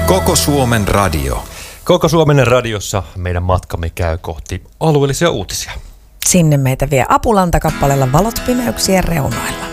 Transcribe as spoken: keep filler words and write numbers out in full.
Koko Suomen radio. Koko Suomen radiossa meidän matkamme käy kohti alueellisia uutisia. Sinne meitä vie Apulanta-kappaleella Valot pimeyksien reunoilla.